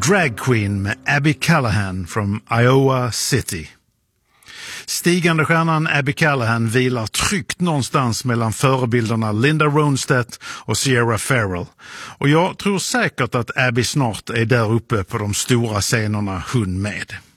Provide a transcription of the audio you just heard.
Drag Queen med Abby Callahan från Iowa City. Stigande stjärnan Abby Callahan vilar tryggt någonstans mellan förebilderna Linda Ronstadt och Sierra Farrell. Och jag tror säkert att Abby snart är där uppe på de stora scenerna hon med.